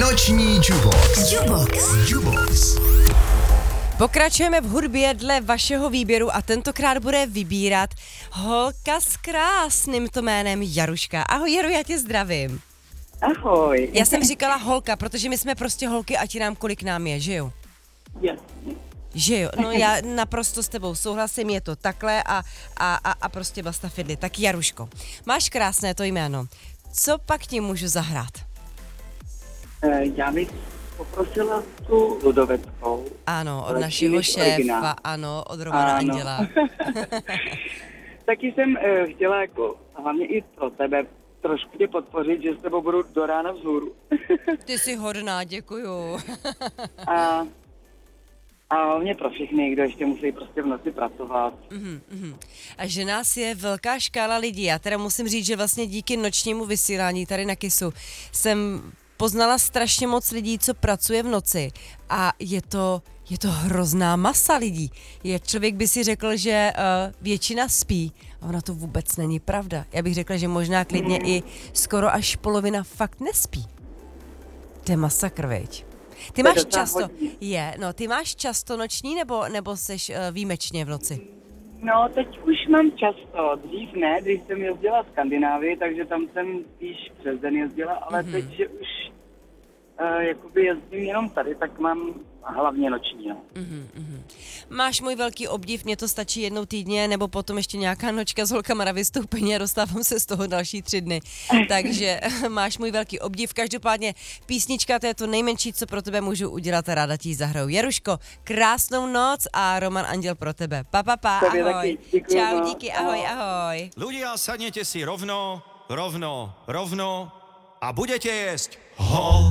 Noční Jubox. Pokračujeme v hudbě dle vašeho výběru a tentokrát bude vybírat holka s krásným to jménem Jaruška. Ahoj Jaru, já tě zdravím. Ahoj. Já jsem říkala holka, protože my jsme prostě holky, ať nám kolik nám je, že jo? Jasně. Že jo, no já naprosto s tebou souhlasím, je to takhle a prostě basta fidli. Tak Jaruško, máš krásné to jméno. Co pak ti můžu zahrát? Já bych poprosila tu Ludoveckou. Ano, od Ale našeho příliš šéfa, originál. ano, od Romana Ano. Anděla. Taky jsem chtěla jako hlavně i pro tebe trošku tě podpořit, že s tebou budu do rána vzhůru. Ty jsi hodná, děkuju. A hlavně pro všechny, kdo ještě musí prostě v noci pracovat. A že nás je velká škála lidí. Já teda musím říct, že vlastně díky nočnímu vysílání tady na Kissu jsem poznala strašně moc lidí, co pracuje v noci. A je to hrozná masa lidí. Člověk by si řekl, že většina spí. A ona to vůbec není pravda. Já bych řekla, že možná klidně i skoro až polovina fakt nespí. To je masakr, veď. Ty máš často, ty máš často noční nebo seš výjimečně v noci? No, teď už mám často. Dřív ne, když jsem jezdila v Skandinávii, takže tam jsem spíš přes den jezdila, ale teď, že už jakoby jezdím jenom tady, tak mám hlavně noční. No. Máš můj velký obdiv, mně to stačí jednou týdně, nebo potom ještě nějaká nočka s holkama na vystoupení a dostávám se z toho další 3 dny. Takže máš můj velký obdiv. Každopádně písnička, to je to nejmenší, co pro tebe můžu udělat a ráda ti zahraju. Jaruško, krásnou noc a Roman Anděl pro tebe. Pa, ahoj. Taky, děkuju, čau, no. díky, ahoj. Ľudia, sadnete si rovno a budete jesť